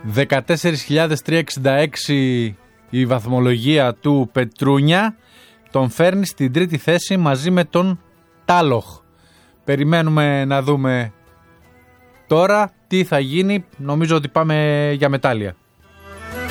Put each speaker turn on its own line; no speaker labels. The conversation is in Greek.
14.366 η βαθμολογία του Πετρούνια. Τον φέρνει στην τρίτη θέση μαζί με τον Τάλοχ. Περιμένουμε να δούμε τώρα τι θα γίνει. Νομίζω ότι πάμε για μετάλλια.